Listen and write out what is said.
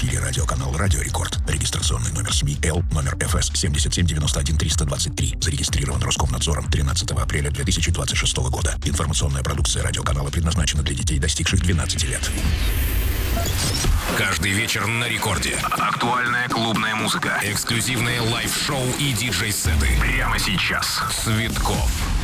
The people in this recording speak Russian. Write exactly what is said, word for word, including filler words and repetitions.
эфире радиоканал «Радио Рекорд». Регистрационный номер СМИ Л, номер эф эс семь семь девять один три два три. Зарегистрирован Роскомнадзором тринадцатого апреля две тысячи двадцать шестого года. Информационная продукция радиоканала предназначена для детей, достигших двенадцати лет. Каждый вечер на Рекорде. Актуальная клубная музыка, эксклюзивные лайв-шоу и диджей-сеты. Прямо сейчас. Цветков.